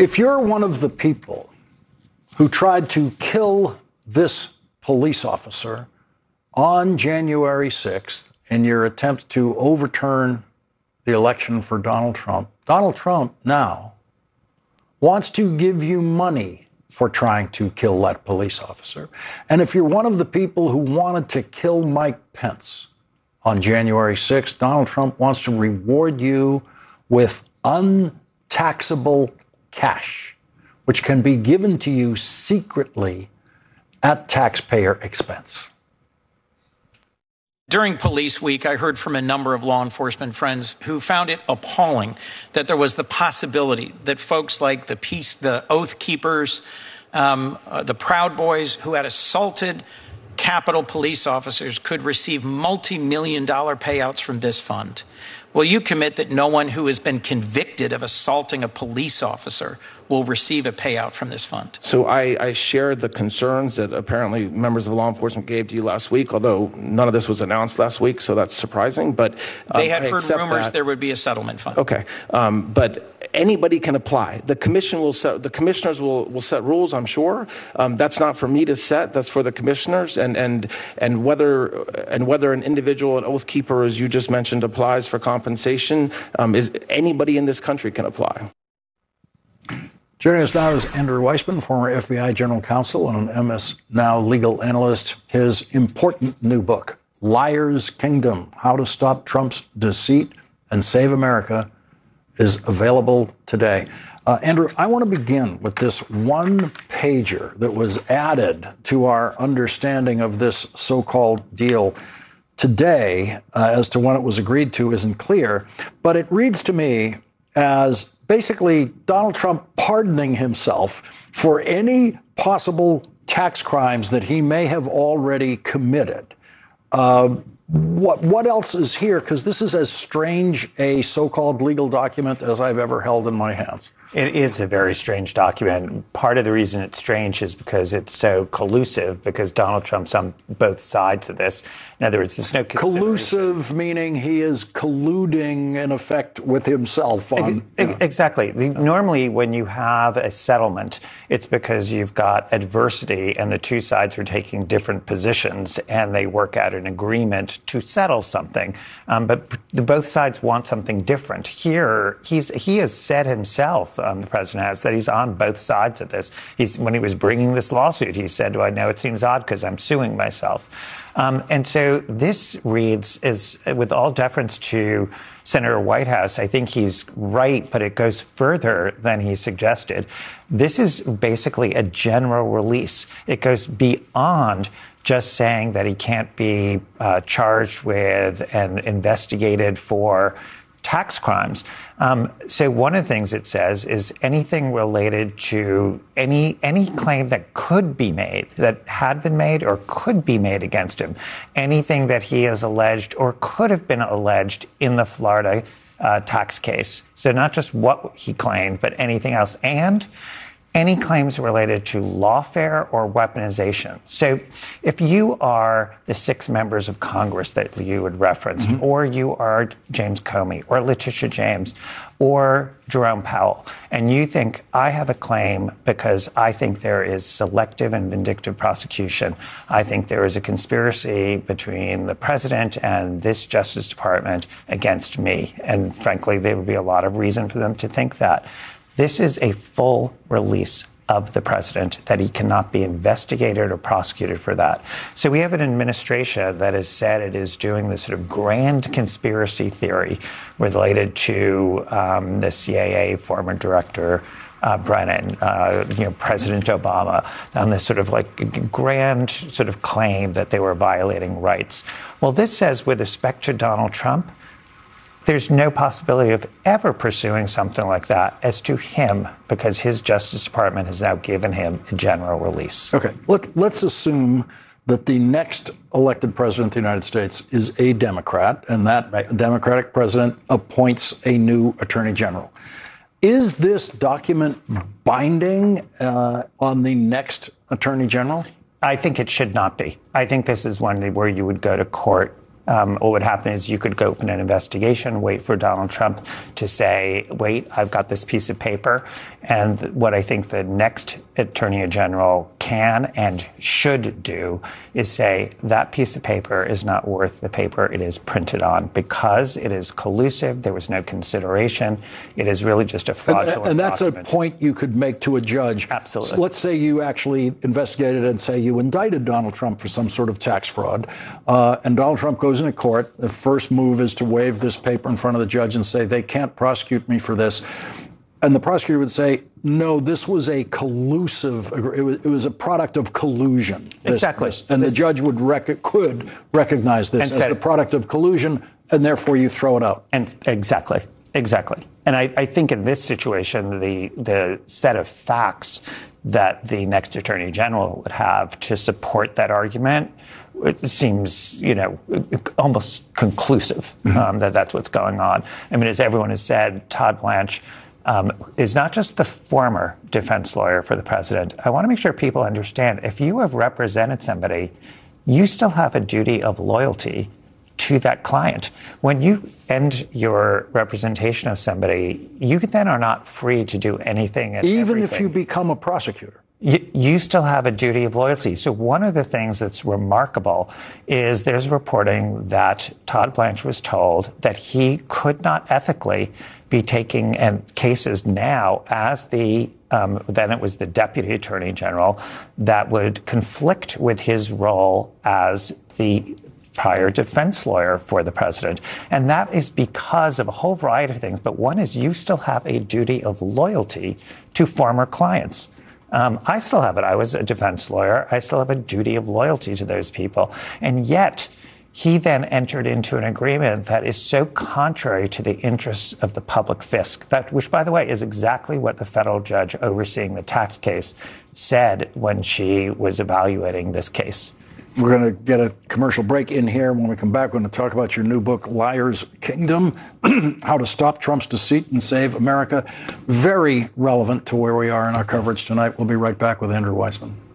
If you're one of the people who tried to kill this police officer on January 6th in your attempt to overturn the election for Donald Trump now wants to give you money for trying to kill that police officer. And if you're one of the people who wanted to kill Mike Pence on January 6th, Donald Trump wants to reward you with untaxable cash, which can be given to you secretly at taxpayer expense. During Police Week, I heard from a number of law enforcement friends who found it appalling that there was the possibility that folks like the Oath Keepers, the Proud Boys who had assaulted Capitol police officers could receive multi-million-dollar payouts from this fund. Will you commit that no one who has been convicted of assaulting a police officer will receive a payout from this fund? So I shared the concerns that apparently members of law enforcement gave to you last week, although none of this was announced last week, so that's surprising. But they had heard rumors there would be a settlement fund. Okay, but anybody can apply. The commissioners will set rules, I'm sure. That's not for me to set. That's for the commissioners. And whether an individual, an Oath Keeper, as you just mentioned, applies for compensation, is anybody in this country can apply. Joining us now is Andrew Weissmann, former FBI General Counsel and an MS Now legal analyst. His important new book, Liar's Kingdom: How to Stop Trump's Deceit and Save America, is available today. Andrew, I want to begin with this one-pager that was added to our understanding of this so-called deal today. As to when it was agreed to isn't clear, but it reads to me as basically Donald Trump pardoning himself for any possible tax crimes that he may have already committed. What else is here? Because this is as strange a so-called legal document as I've ever held in my hands. It is a very strange document. Part of the reason it's strange is because it's so collusive, because Donald Trump's on both sides of this. In other words, there's no collusive, meaning he is colluding, in effect, with himself. Exactly. Normally, when you have a settlement, it's because you've got adversity and the two sides are taking different positions and they work out an agreement to settle something. But both sides want something different. Here, he has said himself, the president has, that he's on both sides of this. When he was bringing this lawsuit, he said, "I know it seems odd because I'm suing myself." And so this reads, with all deference to Senator Whitehouse, I think he's right, but it goes further than he suggested. This is basically a general release. It goes beyond just saying that he can't be charged with and investigated for tax crimes. So one of the things it says is anything related to any claim that could be made, that had been made or could be made against him, anything that he has alleged or could have been alleged in the Florida tax case. So not just what he claimed, but anything else. And any claims related to lawfare or weaponization. So if you are the 6 members of Congress that you had referenced, or you are James Comey or Letitia James or Jerome Powell, and you think, I have a claim because I think there is selective and vindictive prosecution, I think there is a conspiracy between the president and this Justice Department against me, and frankly, there would be a lot of reason for them to think that. This is a full release of the president, that he cannot be investigated or prosecuted for that. So we have an administration that has said it is doing this sort of grand conspiracy theory related to the CIA former director Brennan, President Obama, on this sort of like grand sort of claim that they were violating rights. Well, this says with respect to Donald Trump, there's no possibility of ever pursuing something like that as to him, because his Justice Department has now given him a general release. Okay, let's assume that the next elected president of the United States is a Democrat, and that Democratic president appoints a new attorney general. Is this document binding on the next attorney general? I think it should not be. I think this is one where you would go to court What would happen is you could go open an investigation, wait for Donald Trump to say, wait, I've got this piece of paper. And what I think the next Attorney General can and should do is say that piece of paper is not worth the paper it is printed on because it is collusive. There was no consideration. It is really just a fraudulent And that's document. a point you could make to a judge. Absolutely. So let's say you actually investigated and say you indicted Donald Trump for some sort of tax fraud, and Donald Trump goes into court. The first move is to wave this paper in front of the judge and say they can't prosecute me for this. And the prosecutor would say, no, this was a collusive, it was a product of collusion. Exactly. And the judge could recognize this as the product of collusion, and therefore you throw it out. And exactly. And I think in this situation, the set of facts that the next Attorney General would have to support that argument, it seems, almost conclusive that that's what's going on. I mean, as everyone has said, Todd Blanche is not just the former defense lawyer for the president. I want to make sure people understand, if you have represented somebody, you still have a duty of loyalty to that client. When you end your representation of somebody, you then are not free to do anything and even everything. If you become a prosecutor. You still have a duty of loyalty. So one of the things that's remarkable is there's reporting that Todd Blanche was told that he could not ethically be taking cases now as then it was the Deputy Attorney General that would conflict with his role as the prior defense lawyer for the president. And that is because of a whole variety of things. But one is you still have a duty of loyalty to former clients. I still have it. I was a defense lawyer. I still have a duty of loyalty to those people. And yet he then entered into an agreement that is so contrary to the interests of the public fisc, which, by the way, is exactly what the federal judge overseeing the tax case said when she was evaluating this case. We're going to get a commercial break in here. When we come back, we're going to talk about your new book, Liar's Kingdom, How to Stop Trump's Deceit and Save America. Very relevant to where we are in our coverage tonight. We'll be right back with Andrew Weissmann.